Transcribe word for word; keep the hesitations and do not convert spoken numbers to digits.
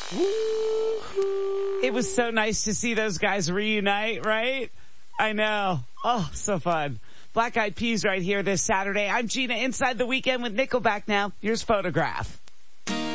It was so nice to see those guys reunite, right? I know. Oh, so fun. Black Eyed Peas right here this Saturday. I'm Gina inside the weekend with Nickelback now. Here's Photograph.